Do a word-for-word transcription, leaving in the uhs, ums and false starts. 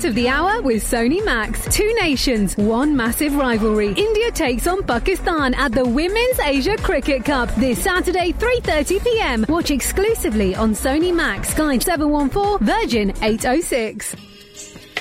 Sport of the Hour with Sony Max. Two nations, one massive rivalry. India takes on Pakistan at the Women's Asia Cricket Cup this Saturday, three thirty p m. Watch exclusively on Sony Max, Sky seven one four, Virgin eight oh six.